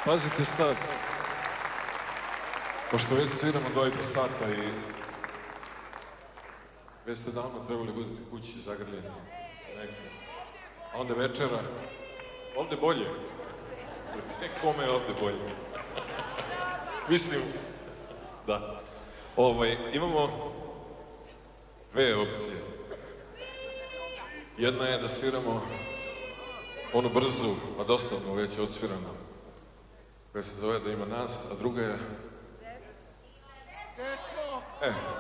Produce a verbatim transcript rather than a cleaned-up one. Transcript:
Pazite sad, pošto već sviramo dva i po sata i već ste davno trebali budete kući zagrljeni, a onda večera, ovde bolje, kome je ovde bolje? Mislim, da. Ovaj, imamo dve opcije. Jedna je da sviramo onu brzu, a dosadno već odsvirano, koja se zove Da ima nas, a druga je... E,